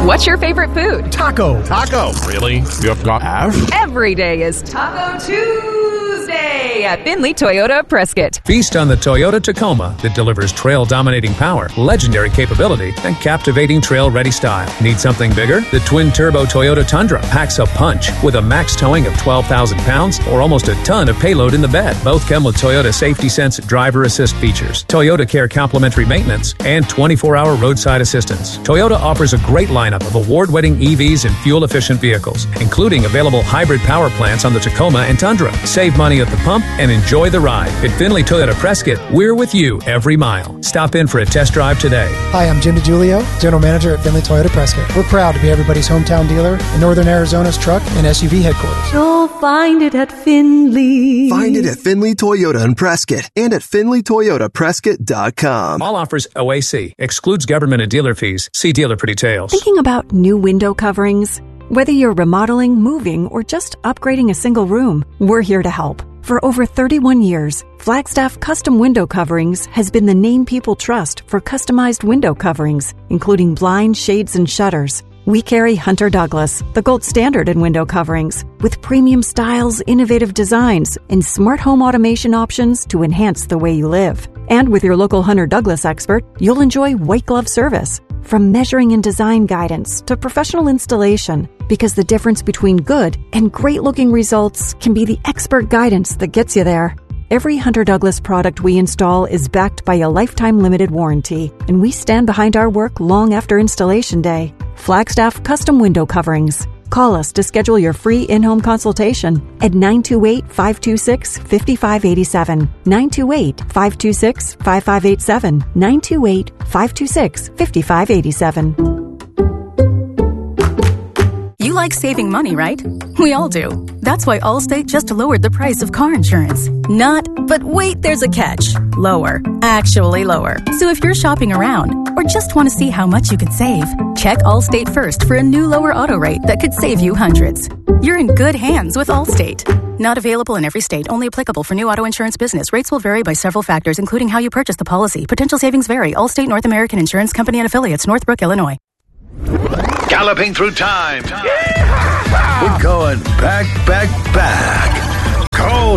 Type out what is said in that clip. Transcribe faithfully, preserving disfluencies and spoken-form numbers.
What's your favorite food? Taco. Taco. Really? You've got ash? Every day is Taco Tuesday at Findlay Toyota of Prescott. Feast on the Toyota Tacoma that delivers trail-dominating power, legendary capability, and captivating trail-ready style. Need something bigger? The twin-turbo Toyota Tundra packs a punch with a max towing of twelve thousand pounds or almost a ton of payload in the bed. Both come with Toyota Safety Sense driver assist features, Toyota Care complimentary maintenance, and twenty-four hour roadside assistance. Toyota offers a great lineup of award-winning E Vs and fuel-efficient vehicles, including available hybrid power plants on the Tacoma and Tundra. Save money at the pump and enjoy the ride. At Findlay Toyota Prescott, we're with you every mile. Stop in for a test drive today. Hi, I'm Jim DiGiulio, General Manager at Findlay Toyota Prescott. We're proud to be everybody's hometown dealer in Northern Arizona's truck and S U V headquarters. You'll find it at Findlay. Find it at Findlay Toyota in Prescott and at Findlay Toyota Prescott dot com. All offers O A C. Excludes government and dealer fees. See dealer for details. Thinking about new window coverings? Whether you're remodeling, moving, or just upgrading a single room, we're here to help. For over thirty-one years, Flagstaff Custom Window Coverings has been the name people trust for customized window coverings, including blinds, shades, and shutters. We carry Hunter Douglas, the gold standard in window coverings, with premium styles, innovative designs, and smart home automation options to enhance the way you live. And with your local Hunter Douglas expert, you'll enjoy white glove service, from measuring and design guidance to professional installation, because the difference between good and great-looking results can be the expert guidance that gets you there. Every Hunter Douglas product we install is backed by a lifetime limited warranty, and we stand behind our work long after installation day. Flagstaff Custom Window Coverings. Call us to schedule your free in-home consultation at nine two eight, five two six, five five eight seven, nine two eight, five two six, five five eight seven, nine two eight, five two six, five five eight seven. You like saving money, right? We all do. That's why Allstate just lowered the price of car insurance. Not, but wait, there's a catch. Lower. Actually lower. So if you're shopping around or just want to see how much you could save, check Allstate first for a new lower auto rate that could save you hundreds. You're in good hands with Allstate. Not available in every state. Only applicable for new auto insurance business. Rates will vary by several factors, including how you purchase the policy. Potential savings vary. Allstate North American Insurance Company and Affiliates, Northbrook, Illinois. Galloping through time. We're going back, back, back. Cold